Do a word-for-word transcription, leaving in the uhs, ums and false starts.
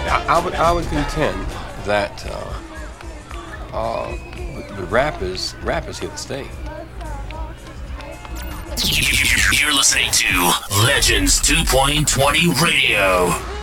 I, I would I would contend that uh, uh, the, the rap is rap is here to stay. You're listening to Legends two point twenty Radio.